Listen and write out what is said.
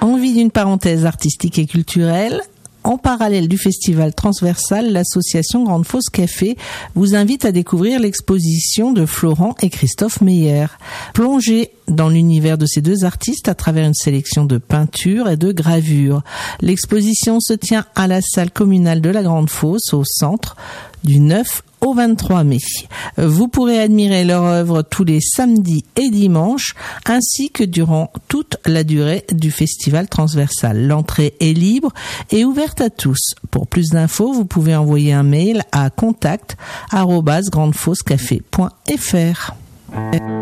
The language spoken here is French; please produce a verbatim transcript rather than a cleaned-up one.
Envie d'une parenthèse artistique et culturelle? En parallèle du festival transversal, l'association Grande Fosse Café vous invite à découvrir l'exposition de Florent et Christophe Meyer. Plongez dans l'univers de ces deux artistes à travers une sélection de peintures et de gravures. L'exposition se tient à la salle communale de la Grande Fosse, au centre, du neuf au vingt-trois mai. Vous pourrez admirer leur œuvre tous les samedis et dimanches, ainsi que durant toute la durée du festival transversal. L'entrée est libre et ouverte à tous. Pour plus d'infos, vous pouvez envoyer un mail à contact arobase grande fosse café point f r.